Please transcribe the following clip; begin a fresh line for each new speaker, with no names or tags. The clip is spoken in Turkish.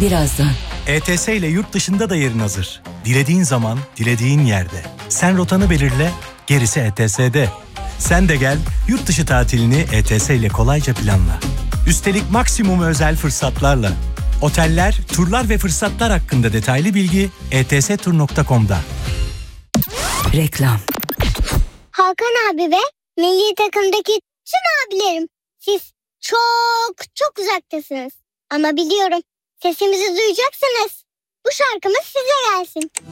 birazdan.
ETS ile yurt dışında da yerin hazır. Dilediğin zaman, dilediğin yerde. Sen rotanı belirle, gerisi ETS'de. Sen de gel, yurt dışı tatilini ETS ile kolayca planla. Üstelik maksimum özel fırsatlarla. Oteller, turlar ve fırsatlar hakkında detaylı bilgi etstur.com'da.
Reklam.
Hakan abi ve milli takımdaki tüm abilerim, siz çok uzaktasınız. Ama biliyorum, sesimizi duyacaksınız. Bu şarkımız size gelsin.